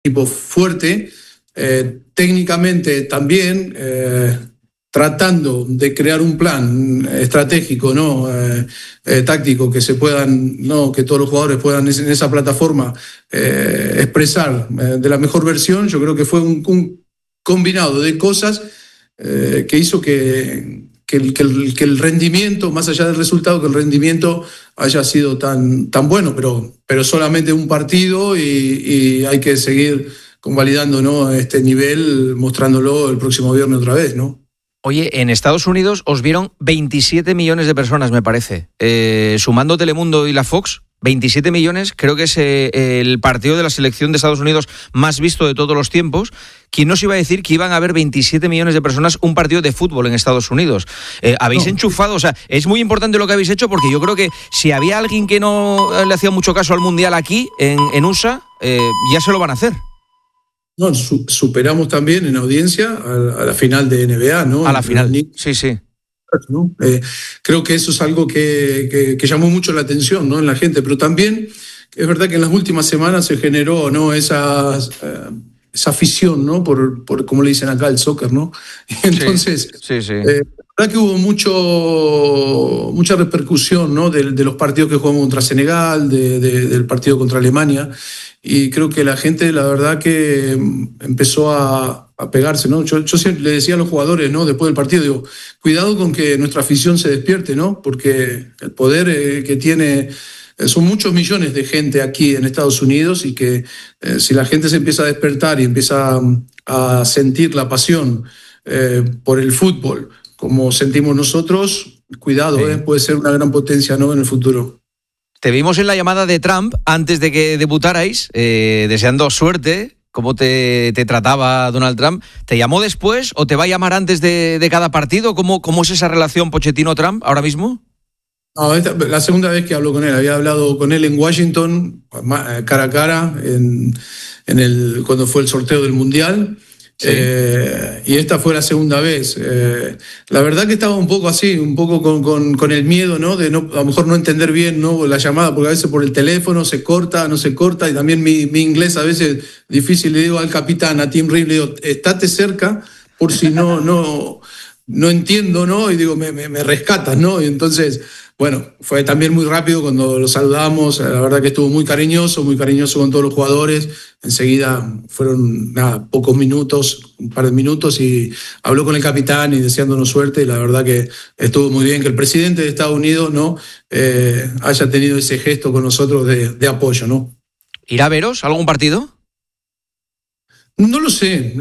equipo fuerte, técnicamente también, tratando de crear un plan estratégico, ¿no? Táctico, que se puedan, ¿no? Que todos los jugadores puedan en esa plataforma expresar de la mejor versión. Yo creo que fue un combinado de cosas que hizo que el rendimiento, más allá del resultado, que el rendimiento haya sido tan bueno, pero solamente un partido y hay que seguir convalidando, ¿no? Este nivel, mostrándolo el próximo viernes otra vez, ¿no? Oye, en Estados Unidos os vieron 27 millones de personas, me parece. Sumando Telemundo y la Fox, 27 millones, creo que es el partido de la selección de Estados Unidos más visto de todos los tiempos. ¿Quién nos iba a decir que iban a haber 27 millones de personas un partido de fútbol en Estados Unidos? Habéis enchufado, o sea, es muy importante lo que habéis hecho, porque yo creo que si había alguien que no le hacía mucho caso al Mundial aquí, en USA, ya se lo van a hacer. No, superamos también en audiencia a la final de NBA, ¿no? A la final, sí. ¿No? Creo que eso es algo que llamó mucho la atención, ¿no? En la gente, pero también es verdad que en las últimas semanas se generó, ¿no? Esa afición, ¿no? Por como le dicen acá, el soccer, ¿no? Entonces, sí. la verdad que hubo mucha repercusión, ¿no? De los partidos que jugamos contra Senegal, del partido contra Alemania, y creo que la gente, la verdad que empezó a pegarse, ¿no? Yo siempre le decía a los jugadores, ¿no? Después del partido, digo, cuidado con que nuestra afición se despierte, ¿no? Porque el poder que tiene, son muchos millones de gente aquí en Estados Unidos, y que si la gente se empieza a despertar y empieza a sentir la pasión por el fútbol, como sentimos nosotros, cuidado, puede ser una gran potencia, ¿no? En el futuro. Te vimos en la llamada de Trump antes de que debutarais, deseando suerte. ¿Cómo te trataba Donald Trump? ¿Te llamó después o te va a llamar antes de cada partido? ¿Cómo es esa relación Pochettino-Trump ahora mismo? No, la segunda vez que hablo con él. Había hablado con él en Washington, cara a cara, cuando fue el sorteo del Mundial. Sí. Y esta fue la segunda vez. La verdad que estaba un poco así, un poco con el miedo, ¿no? De a lo mejor no entender bien, ¿no? La llamada, porque a veces por el teléfono se corta, no se corta, y también mi inglés a veces difícil. Le digo al capitán, a Tim Ream, le digo, estate cerca por si no entiendo, ¿no? Y digo, me rescatas, ¿no? Y entonces, bueno, fue también muy rápido cuando lo saludamos. La verdad que estuvo muy cariñoso con todos los jugadores. Enseguida fueron pocos minutos, un par de minutos, y habló con el capitán y deseándonos suerte. Y la verdad que estuvo muy bien que el presidente de Estados Unidos, ¿no? Haya tenido ese gesto con nosotros de apoyo, ¿no? ¿Irá a veros algún partido? No lo sé.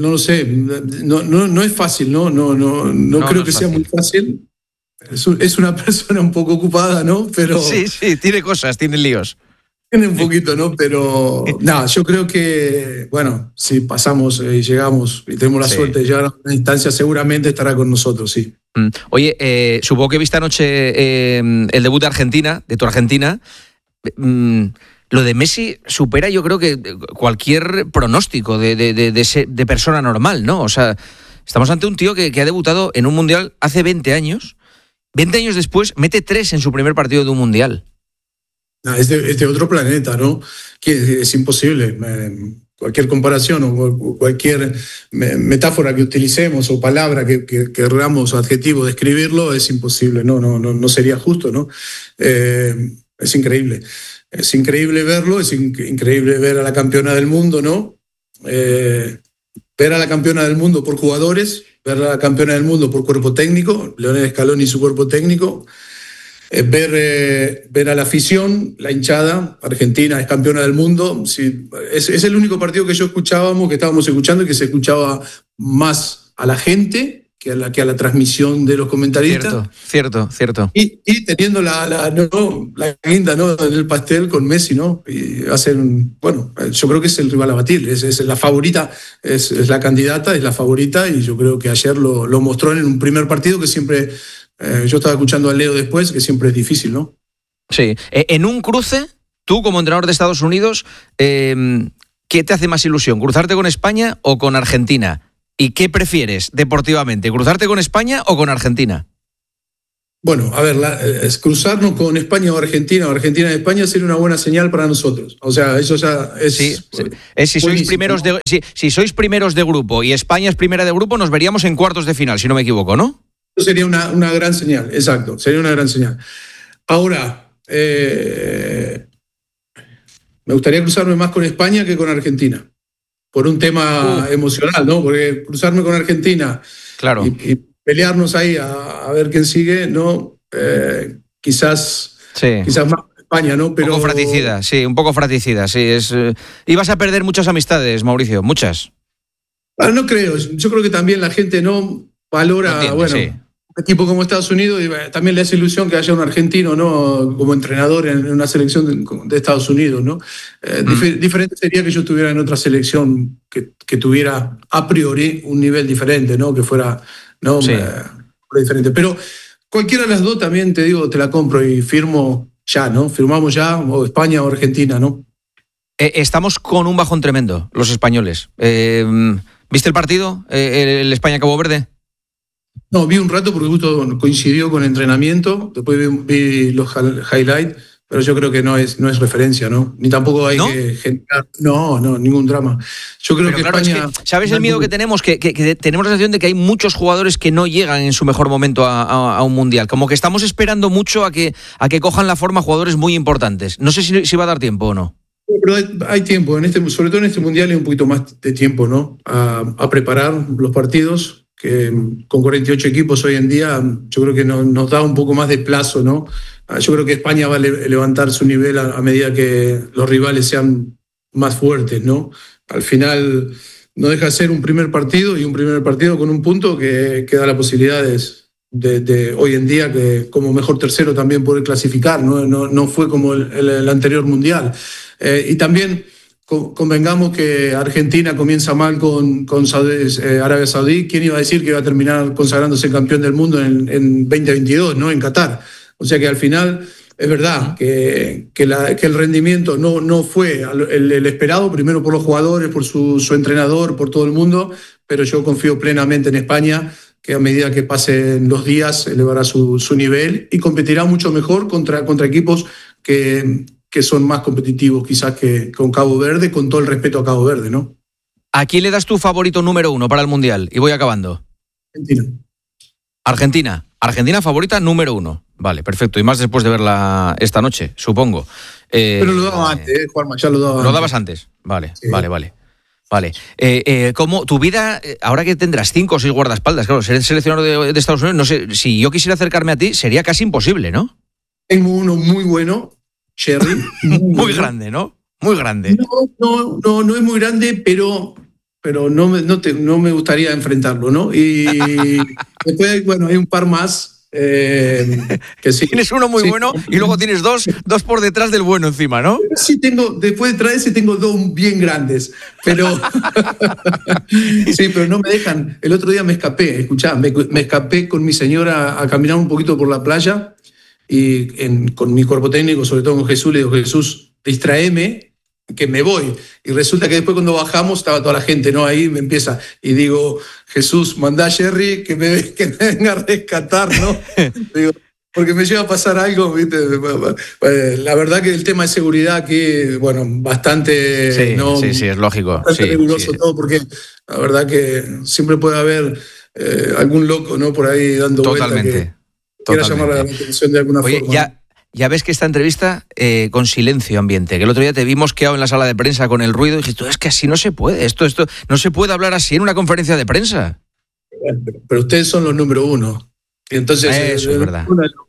No es fácil, no creo que sea muy fácil. Es una persona un poco ocupada, ¿no? Pero sí, tiene cosas, tiene líos. Tiene un poquito, ¿no? Pero yo creo que, bueno, si pasamos y llegamos y tenemos la suerte de llegar a una instancia, seguramente estará con nosotros, sí. Oye, supongo que viste anoche el debut de Argentina, de tu Argentina. Lo de Messi supera, yo creo que cualquier pronóstico de persona normal, ¿no? O sea, estamos ante un tío que ha debutado en un Mundial hace 20 años. 20 años después, mete 3 en su primer partido de un Mundial. Es de otro planeta, ¿no? Que es imposible. Cualquier comparación o cualquier metáfora que utilicemos o palabra que queramos o adjetivo describirlo es imposible, no sería justo, ¿no? Es increíble. Es increíble verlo, es increíble ver a la campeona del mundo, ¿no? Ver a la campeona del mundo por jugadores, ver a la campeona del mundo por cuerpo técnico, Lionel Scaloni y su cuerpo técnico, ver a la afición, la hinchada. Argentina es campeona del mundo. Sí, es el único partido que estábamos escuchando, y que se escuchaba más a la gente que a la transmisión de los comentaristas. Cierto. Y teniendo la guinda, ¿no? en el pastel con Messi, ¿no? Y yo creo que es el rival a batir, es la favorita, es la candidata, es la favorita, y yo creo que ayer lo mostró en un primer partido que siempre, yo estaba escuchando a Leo después, que siempre es difícil, ¿no? Sí. En un cruce, tú como entrenador de Estados Unidos, ¿qué te hace más ilusión? ¿Cruzarte con España o con Argentina? ¿Y qué prefieres deportivamente? ¿Cruzarte con España o con Argentina? Bueno, a ver, cruzarnos con España o Argentina de España sería una buena señal para nosotros. O sea, eso ya es. Sí, si sois primeros de, si sois primeros de grupo y España es primera de grupo, nos veríamos en cuartos de final, si no me equivoco, ¿no? Eso sería una gran señal, exacto, sería una gran señal. Ahora, me gustaría cruzarme más con España que con Argentina, por un tema emocional, ¿no? Porque cruzarme con Argentina, claro, y pelearnos ahí a ver quién sigue, ¿no? Quizás más España, ¿no? Pero un poco fratricida, sí. Ibas a perder muchas amistades, Mauricio, muchas. No creo, yo creo que también la gente no valora, un equipo como Estados Unidos, y también le hace ilusión que haya un argentino, ¿no? Como entrenador en una selección de Estados Unidos, ¿no? Diferente sería que yo estuviera en otra selección que tuviera a priori un nivel diferente, ¿no? Que fuera, ¿no? Diferente. Pero cualquiera de las dos también, te digo, te la compro y firmo ya, ¿no? Firmamos ya, o España o Argentina, ¿no? Estamos con un bajón tremendo, los españoles. ¿Viste el partido, el España-Cabo Verde? No, vi un rato porque justo coincidió con entrenamiento, después vi los highlights, pero yo creo que no es referencia, ¿no? Ni tampoco hay que generar. No, ningún drama. Yo creo que España. Es que, ¿sabes el miedo que tenemos? Que tenemos la sensación de que hay muchos jugadores que no llegan en su mejor momento a un mundial. Como que estamos esperando mucho a que cojan la forma jugadores muy importantes. No sé si va a dar tiempo o no. Pero hay tiempo, sobre todo en este mundial hay un poquito más de tiempo, ¿no? A preparar los partidos, que con 48 equipos hoy en día yo creo que nos da un poco más de plazo, ¿no? Yo creo que España va a levantar su nivel a medida que los rivales sean más fuertes, ¿no? Al final no deja de ser un primer partido con un punto que da la posibilidad de hoy en día que como mejor tercero también poder clasificar, no fue como el anterior mundial. Y también convengamos que Argentina comienza mal con Arabia Saudí. ¿Quién iba a decir que iba a terminar consagrándose campeón del mundo en 2022, ¿no? En Qatar. O sea que al final es verdad que el rendimiento no fue el esperado, primero por los jugadores, por su entrenador, por todo el mundo, pero yo confío plenamente en España, que a medida que pasen los días elevará su nivel y competirá mucho mejor contra equipos que son más competitivos quizás que con Cabo Verde, con todo el respeto a Cabo Verde, ¿no? ¿A quién le das tu favorito número 1 para el Mundial? Y voy acabando. Argentina favorita número 1. Vale, perfecto. Y más después de verla esta noche, supongo. Pero lo daba antes, Juanma, ya lo daba antes. Lo dabas antes. Vale, sí. Vale. ¿Cómo tu vida, ahora que tendrás 5 o 6 guardaespaldas, claro, ser seleccionador de Estados Unidos, no sé, si yo quisiera acercarme a ti, sería casi imposible, ¿no? Tengo uno muy bueno, Cherry. Muy grande, ¿no? Muy grande. No es muy grande, pero no me gustaría enfrentarlo, ¿no? Y después, hay un par más que sí. Tienes uno muy bueno y luego tienes dos por detrás del bueno encima, ¿no? Sí, después de ese tengo 2 bien grandes, pero sí, pero no me dejan. El otro día me escapé, escuchá, me escapé con mi señora a caminar un poquito por la playa y con mi cuerpo técnico, sobre todo con Jesús, le digo, Jesús, distraeme, que me voy. Y resulta que después cuando bajamos estaba toda la gente, ¿no? Ahí me empieza, y digo, Jesús, mandá a Jerry que me venga a rescatar, ¿no? Digo, porque me llega a pasar algo, ¿viste? La verdad que el tema de seguridad aquí, bastante... Sí, ¿no? Sí, es lógico. Bastante riguroso todo, porque la verdad que siempre puede haber algún loco, ¿no? Por ahí dando vueltas. Quiera llamar la atención de alguna forma. Ya ves que esta entrevista con silencio ambiente, que el otro día te vimos quedado en la sala de prensa con el ruido y dijiste, es que así no se puede, esto no se puede hablar así en una conferencia de prensa. Pero ustedes son los número 1. Y entonces eso es verdad.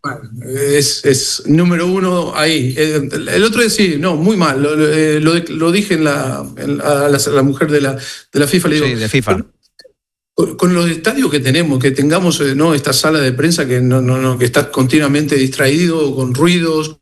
Es número 1 ahí. El otro día sí, no, muy mal. Lo dije a la mujer de la FIFA. Le digo, sí, de FIFA. Con los estadios que tenemos, que tengamos esta sala de prensa que que está continuamente distraído, con ruidos,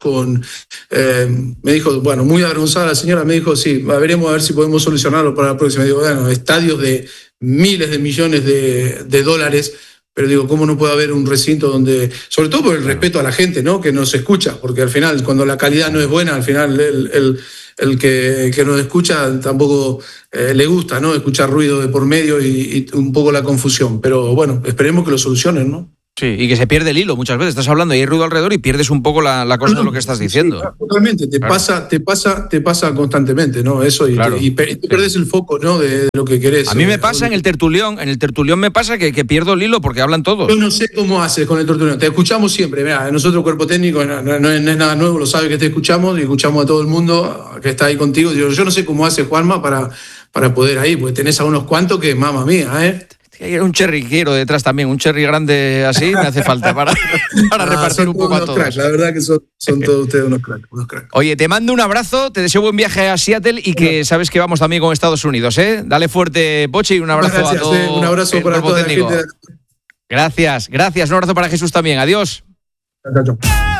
me dijo, muy avergonzada la señora, me dijo, sí, veremos a ver si podemos solucionarlo para la próxima. Digo, estadios de miles de millones de dólares, pero digo, ¿cómo no puede haber un recinto donde, sobre todo por el respeto a la gente, ¿no? Que nos escucha, porque al final, cuando la calidad no es buena, al final el que nos escucha tampoco le gusta, ¿no? Escuchar ruido de por medio y un poco la confusión. Pero esperemos que lo solucionen, ¿no? Sí, y que se pierde el hilo muchas veces. Estás hablando y hay ruido alrededor y pierdes un poco la cosa de lo que estás diciendo. Sí, totalmente, te pasa constantemente, ¿no? Eso, y pierdes el foco, ¿no? De lo que querés. A mí me pasa en el tertulión me pasa que pierdo el hilo porque hablan todos. Yo no sé cómo haces con el tertulión. Te escuchamos siempre, mira, nosotros cuerpo técnico no es nada nuevo, lo sabe que te escuchamos y escuchamos a todo el mundo que está ahí contigo. Yo no sé cómo hace Juanma para poder ahí, porque tenés a unos cuantos que, mamma mía, Hay un cherry quiero detrás también, un cherry grande así me hace falta para repartir un poco a todos. Cracks, la verdad que son todos ustedes unos cracks. Oye, te mando un abrazo, te deseo buen viaje a Seattle y que sabes que vamos también con Estados Unidos, ¿eh? Dale fuerte, Pochi, y un abrazo a todos. Un abrazo para toda la gente. Gracias, un abrazo para Jesús también, adiós. Chao.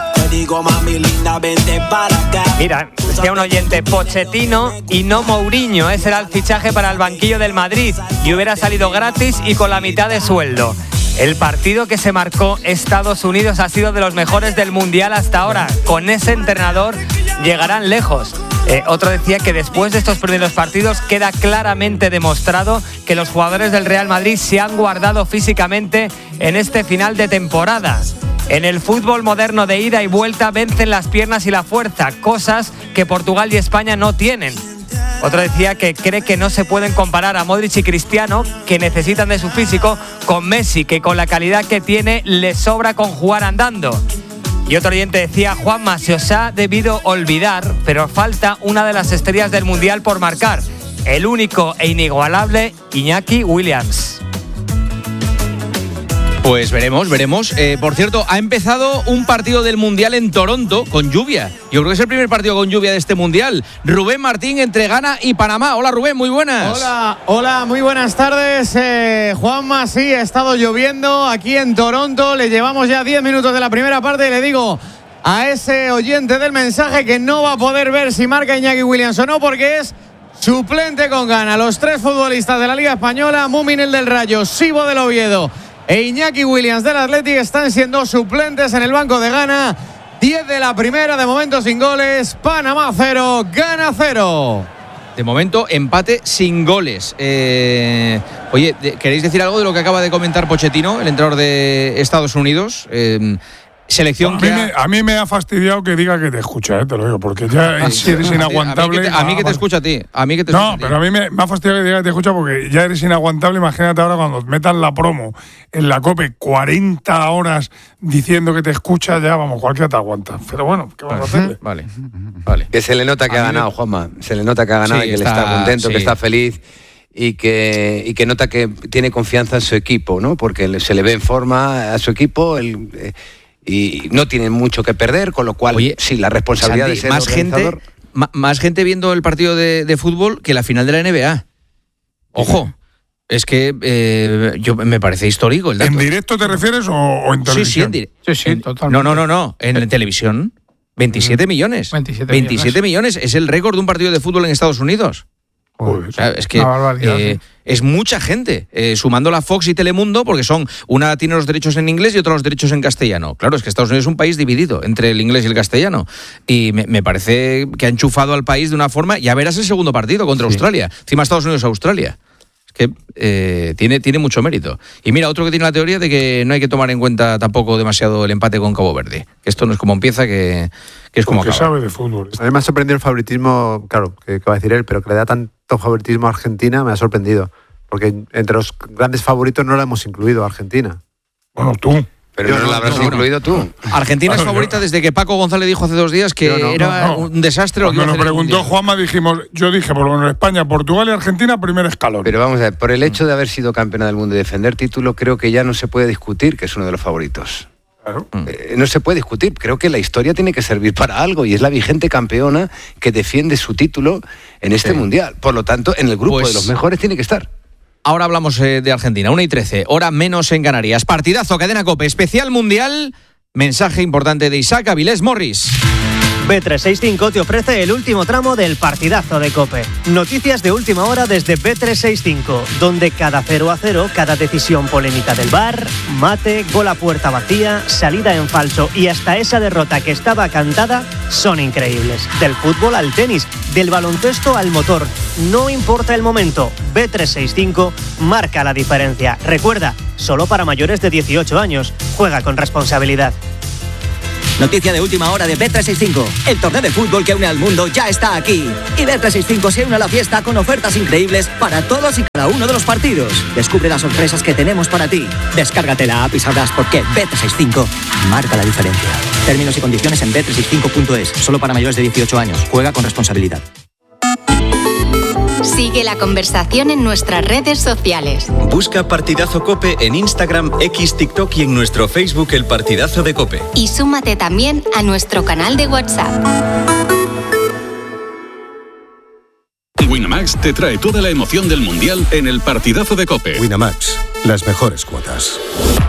Mira, decía un oyente, Pochettino y no Mourinho. Ese era el fichaje para el banquillo del Madrid y hubiera salido gratis y con la mitad de sueldo. El partido que se marcó Estados Unidos ha sido de los mejores del Mundial hasta ahora. Con ese entrenador llegarán lejos. Otro decía que después de estos primeros partidos queda claramente demostrado que los jugadores del Real Madrid se han guardado físicamente en este final de temporada. En el fútbol moderno de ida y vuelta vencen las piernas y la fuerza, cosas que Portugal y España no tienen. Otro decía que cree que no se pueden comparar a Modric y Cristiano, que necesitan de su físico, con Messi, que con la calidad que tiene le sobra con jugar andando. Y otro oyente decía, Juanma, se os ha debido olvidar, pero falta una de las estrellas del Mundial por marcar, el único e inigualable Iñaki Williams. Pues veremos. Por cierto, ha empezado un partido del Mundial en Toronto con lluvia. Yo creo que es el primer partido con lluvia de este Mundial. Rubén Martín entre Ghana y Panamá. Hola Rubén, muy buenas. Hola, muy buenas tardes. Juanma, sí, ha estado lloviendo aquí en Toronto. Le llevamos ya 10 minutos de la primera parte y le digo a ese oyente del mensaje que no va a poder ver si marca Iñaki Williams o no, porque es suplente con Ghana. Los tres futbolistas de la Liga Española, Muminel del Rayo, Sibo del Oviedo e Iñaki Williams del Athletic, están siendo suplentes en el banco de Ghana. 10 de la primera, de momento sin goles. Panamá 0, Ghana 0. De momento, empate sin goles. Oye, ¿queréis decir algo de lo que acaba de comentar Pochettino, el entrenador de Estados Unidos? Selección a mí me ha fastidiado que diga que te escucha, te lo digo, porque ya eres inaguantable. A mí que te escucha a ti. Pero a mí me ha fastidiado que diga que te escucha porque ya eres inaguantable. Imagínate ahora cuando metan la promo en la COPE 40 horas diciendo que te escucha, ya vamos, cualquiera te aguanta. Pero bueno, ¿qué vamos a hacerle? Vale. Que se le nota que ha ganado, Juanma. Se le nota que ha ganado, sí, y que él está contento, que está feliz. Y que nota que tiene confianza en su equipo, ¿no? Porque se le ve en forma a su equipo, y no tienen mucho que perder, con lo cual, oye, sí, la responsabilidad Santi, de ser organizador. Más gente viendo el partido de fútbol que la final de la NBA. Ojo, es que yo me parece histórico el dato. ¿En directo te refieres o en televisión? Sí, en directo. Sí, totalmente. No, en televisión. 27 millones. 27 millones es el récord de un partido de fútbol en Estados Unidos. O sea, es que es mucha gente, sumando la Fox y Telemundo, porque una tiene los derechos en inglés y otra los derechos en castellano. Claro, es que Estados Unidos es un país dividido entre el inglés y el castellano. Y me parece que ha enchufado al país de una forma. Ya verás el segundo partido contra Australia. Encima Estados Unidos-Australia. Es que tiene mucho mérito. Y mira, otro que tiene la teoría de que no hay que tomar en cuenta tampoco demasiado el empate con Cabo Verde. Que esto no es como empieza, que es como acaba. Sabe de fútbol. A mí me ha sorprendido el favoritismo, claro, que va a decir él, pero que le da tanto favoritismo a Argentina, me ha sorprendido. Porque entre los grandes favoritos no la hemos incluido a Argentina. Bueno, tú. Pero no la habrás incluido tú. Argentina es favorita desde que Paco González dijo hace 2 días que era un desastre lo que iba a hacer. Cuando nos preguntó Juanma, yo dije, por lo menos España, Portugal y Argentina, primer escalón. Pero vamos a ver, por el hecho de haber sido campeona del mundo y defender título, creo que ya no se puede discutir que es uno de los favoritos. Claro. No se puede discutir. Creo que la historia tiene que servir para algo y es la vigente campeona que defiende su título en este mundial. Por lo tanto, en el grupo de los mejores tiene que estar. Ahora hablamos de Argentina, 1:13, hora menos en Canarias. Partidazo, cadena COPE, especial mundial. Mensaje importante de Isaac Avilés Morris. Bet365 te ofrece el último tramo del partidazo de COPE. Noticias de última hora desde Bet365, donde cada 0-0, cada decisión polémica del VAR, mate, gol a puerta vacía, salida en falso y hasta esa derrota que estaba cantada son increíbles. Del fútbol al tenis, del baloncesto al motor. No importa el momento, Bet365 marca la diferencia. Recuerda, solo para mayores de 18 años. Juega con responsabilidad. Noticia de última hora de Bet365. El torneo de fútbol que une al mundo ya está aquí. Y Bet365 se une a la fiesta con ofertas increíbles para todos y cada uno de los partidos. Descubre las sorpresas que tenemos para ti. Descárgate la app y sabrás por qué Bet365 marca la diferencia. Términos y condiciones en bet365.es. Solo para mayores de 18 años. Juega con responsabilidad. Sigue la conversación en nuestras redes sociales. Busca Partidazo COPE en Instagram, X, TikTok y en nuestro Facebook El Partidazo de COPE. Y súmate también a nuestro canal de WhatsApp. Winamax te trae toda la emoción del Mundial en El Partidazo de COPE. Winamax, las mejores cuotas.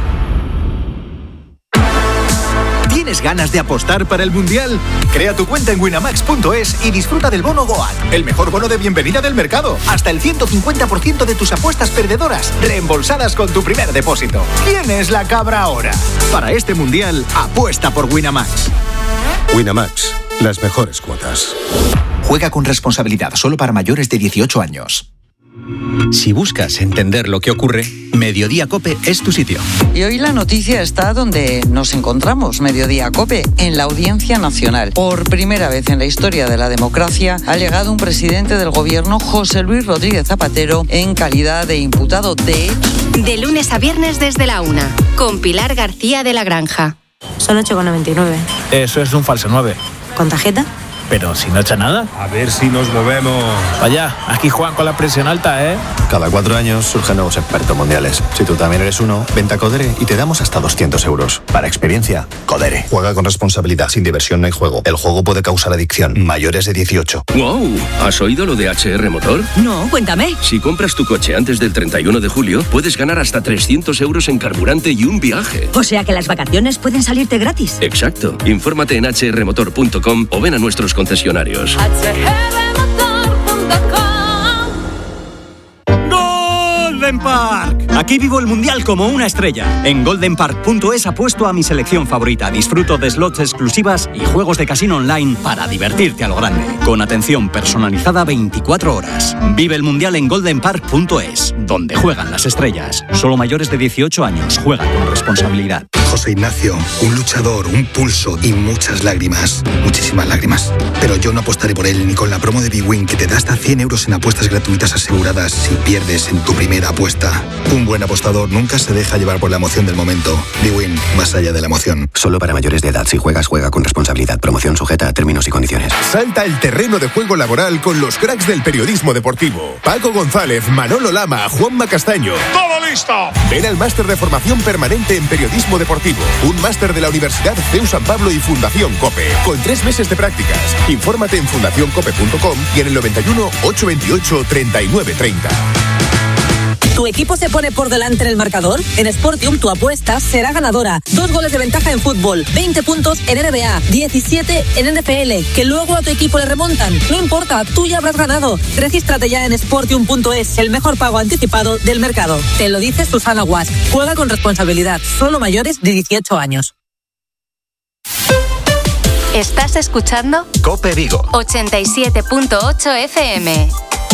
¿Tienes ganas de apostar para el Mundial? Crea tu cuenta en winamax.es y disfruta del bono Goat, el mejor bono de bienvenida del mercado. Hasta el 150% de tus apuestas perdedoras reembolsadas con tu primer depósito. ¿Quién es la cabra ahora? Para este Mundial, apuesta por Winamax. Winamax, las mejores cuotas. Juega con responsabilidad, solo para mayores de 18 años. Si buscas entender lo que ocurre, Mediodía COPE es tu sitio. Y hoy la noticia está donde nos encontramos, Mediodía COPE, en la Audiencia Nacional. Por primera vez en la historia de la democracia ha llegado un presidente del gobierno, José Luis Rodríguez Zapatero, en calidad de imputado. De lunes a viernes desde la 1, con Pilar García de la Granja. Son 8,99. Eso es un falso 9. ¿Con tarjeta? Pero si no echa nada. A ver si nos movemos. Vaya, aquí juegan con la presión alta, ¿eh? Cada 4 años surgen nuevos expertos mundiales. Si tú también eres uno, vente a Codere y te damos hasta 200 euros. Para experiencia, Codere. Juega con responsabilidad, sin diversión no hay juego. El juego puede causar adicción. Mayores de 18. ¡Wow! ¿Has oído lo de HR Motor? No, cuéntame. Si compras tu coche antes del 31 de julio, puedes ganar hasta 300 euros en carburante y un viaje. O sea que las vacaciones pueden salirte gratis. Exacto. Infórmate en hrmotor.com o ven a nuestros concesionarios. Golden Park. Aquí vivo el Mundial como una estrella. En goldenpark.es apuesto a mi selección favorita. Disfruto de slots exclusivas y juegos de casino online para divertirte a lo grande. Con atención personalizada 24 horas. Vive el Mundial en goldenpark.es, donde juegan las estrellas. Solo mayores de 18 años. Juega con responsabilidad. José Ignacio, un luchador, un pulso y muchas lágrimas. Muchísimas lágrimas. Pero yo no apostaré por él ni con la promo de bwin que te da hasta 100 euros en apuestas gratuitas aseguradas si pierdes en tu primera apuesta. Un buen apostador nunca se deja llevar por la emoción del momento. bwin, más allá de la emoción. Solo para mayores de edad. Si juegas, juega con responsabilidad. Promoción sujeta a términos y condiciones. Salta el terreno de juego laboral con los cracks del periodismo deportivo. Paco González, Manolo Lama, Juanma Castaño. ¡Todo listo! Ven al máster de formación permanente en periodismo deportivo. Un máster de la Universidad CEU San Pablo y Fundación COPE. Con 3 meses de prácticas. Infórmate en fundacioncope.com y en el 91 828 3930. ¿Tu equipo se pone por delante en el marcador? En Sportium tu apuesta será ganadora. 2 goles de ventaja en fútbol, 20 puntos en NBA, 17 en NFL, que luego a tu equipo le remontan. No importa, tú ya habrás ganado. Regístrate ya en Sportium.es, el mejor pago anticipado del mercado. Te lo dice Susana Guas. Juega con responsabilidad. Solo mayores de 18 años. ¿Estás escuchando? COPE Vigo 87.8 FM.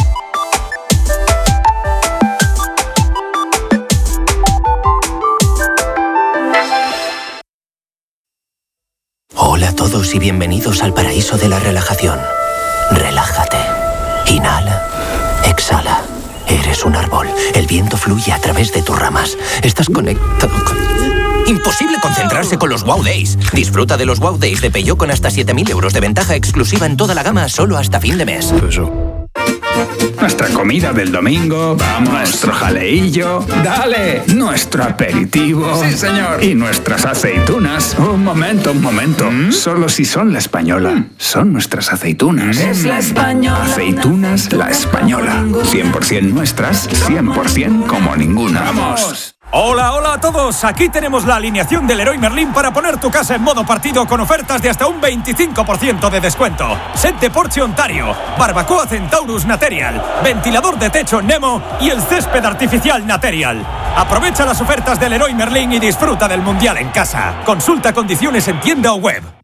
Hola a todos y bienvenidos al paraíso de la relajación. Relájate. Inhala. Exhala. Eres un árbol. El viento fluye a través de tus ramas. Estás conectado con... Imposible concentrarse con los Wow Days. Disfruta de los Wow Days de Peugeot con hasta 7.000 euros de ventaja exclusiva en toda la gama solo hasta fin de mes. Nuestra comida del domingo, vamos, nuestro jaleillo, dale, nuestro aperitivo. Sí, señor. Y nuestras aceitunas. Un momento. Solo si son La Española. Son nuestras aceitunas. Es La Española. Aceitunas La Española. 100% nuestras, 100% como ninguna. ¡Vamos! Hola a todos, aquí tenemos la alineación del Leroy Merlin para poner tu casa en modo partido con ofertas de hasta un 25% de descuento. Set de Porsche Ontario, barbacoa Centaurus Material, ventilador de techo Nemo y el césped artificial Material. Aprovecha las ofertas del Leroy Merlin y disfruta del Mundial en casa. Consulta condiciones en tienda o web.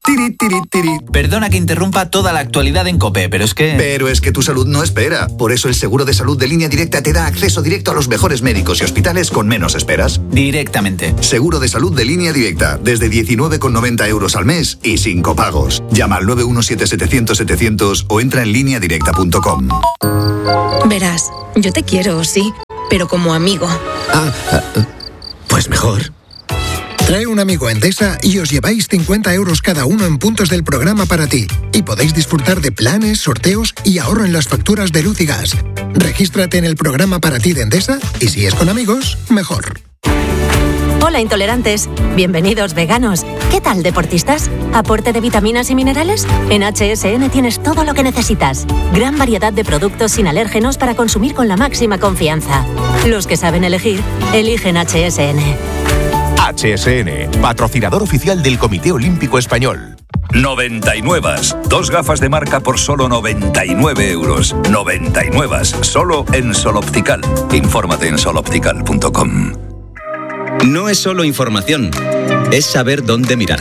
Tiri, tiri, tiri. Perdona que interrumpa toda la actualidad en COPE, pero es que tu salud no espera. Por eso el seguro de salud de Línea Directa te da acceso directo a los mejores médicos y hospitales con menos esperas. Directamente. Seguro de salud de Línea Directa, desde 19,90 € al mes y sin copagos. Llama al 917-700-700 o entra en lineadirecta.com. Verás, yo te quiero, sí, pero como amigo. Pues mejor. Trae un amigo a Endesa y os lleváis 50 € cada uno en puntos del programa para ti. Y podéis disfrutar de planes, sorteos y ahorro en las facturas de luz y gas. Regístrate en el programa para ti de Endesa y si es con amigos, mejor. Hola intolerantes, bienvenidos veganos. ¿Qué tal deportistas? ¿Aporte de vitaminas y minerales? En HSN tienes todo lo que necesitas. Gran variedad de productos sin alérgenos para consumir con la máxima confianza. Los que saben elegir, eligen HSN. HSN, patrocinador oficial del Comité Olímpico Español. 99. 2 gafas de marca por solo 99 €. 99. Solo en Sol Optical. Infórmate en soloptical.com. No es solo información, es saber dónde mirar.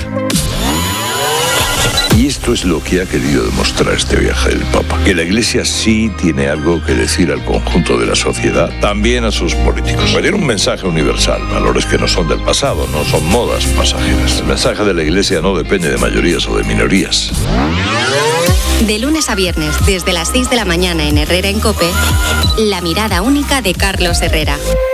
Y esto es lo que ha querido demostrar este viaje del Papa, que la Iglesia sí tiene algo que decir al conjunto de la sociedad, también a sus políticos. Tiene un mensaje universal, valores que no son del pasado, no son modas pasajeras. El mensaje de la Iglesia no depende de mayorías o de minorías. De lunes a viernes, desde las 6 de la mañana en Herrera en COPE, la mirada única de Carlos Herrera.